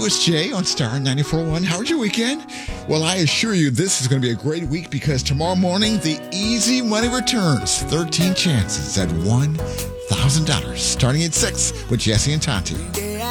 it's Jay on Star 94.1. How was your weekend? Well, I assure you this is going to be a great week because tomorrow morning, the easy money returns. 13 chances at $1,000 starting at 6 with Jesse and Tati.